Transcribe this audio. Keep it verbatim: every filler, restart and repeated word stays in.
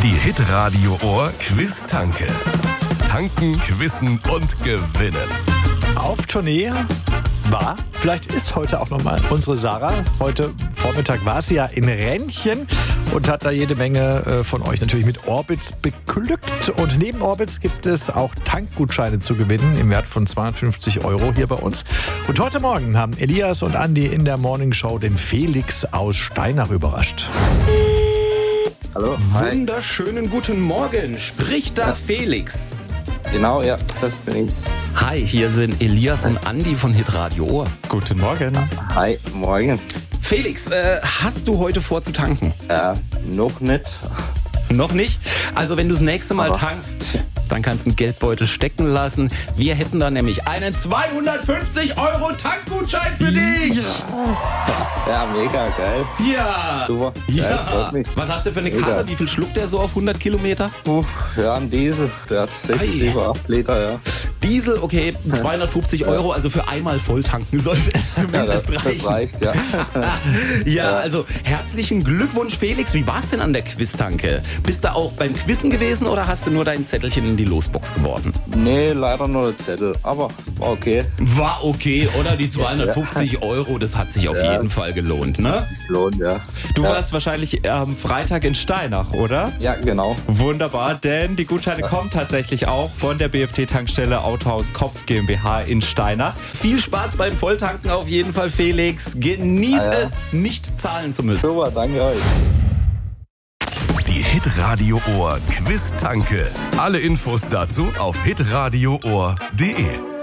Die Hitradio Ohr Quiz-Tanke. Tanken, quizzen und gewinnen. Auf Tournee war, vielleicht ist heute auch nochmal unsere Sarah. Heute Vormittag war sie ja in Rennchen und hat da jede Menge äh, von euch natürlich mit Orbitz beglückt. Und neben Orbitz gibt es auch Tankgutscheine zu gewinnen im Wert von zweihundertfünfzig Euro hier bei uns. Und heute Morgen haben Elias und Andi in der Morning Show den Felix aus Steinach überrascht. Hallo. Wunderschönen guten Morgen. Spricht da Ja. Felix? Genau, ja, das bin ich. Hi, hier sind Elias und Andi von Hitradio Ohr. Guten Morgen. Hi, morgen. Felix, äh, hast du heute vor zu tanken? Äh, noch nicht. Noch nicht? Also wenn du das nächste Mal Aber- tankst, dann kannst du einen Geldbeutel stecken lassen. Wir hätten da nämlich einen zweihundertfünfzig Euro Tankgutschein für dich. Ja, mega geil. Ja. Super. Geil, Ja. freut mich. Was hast du für eine Mega. Karre? Wie viel schluckt der so auf hundert Kilometer? Uff, ja, ein Diesel. Der hat sechs, Ei. sieben, acht Liter, ja. Diesel, okay, zweihundertfünfzig Euro, also für einmal voll tanken sollte es Ja, das, zumindest das reichen. reicht, ja. Ja, also herzlichen Glückwunsch, Felix. Wie war's denn an der Quiztanke? Bist du auch beim Quizzen gewesen oder hast du nur dein Zettelchen in die Losbox geworfen? Nee, leider nur der Zettel, aber war okay. War okay, oder? Die zweihundertfünfzig Euro, das hat sich auf Ja. jeden Fall gelohnt, ne? Sich lohnt, ja. Du ja. warst wahrscheinlich am Freitag in Steinach, oder? Ja, genau. Wunderbar, denn die Gutscheine kommen tatsächlich auch von der B F T-Tankstelle Autohaus Kopf GmbH in Steinach. Viel Spaß beim Volltanken auf jeden Fall, Felix. Genieß Ah, ja. es, nicht zahlen zu müssen. Super, danke euch. Die Hitradio Ohr Quiz-Tanke. Alle Infos dazu auf hitradio ohr punkt de.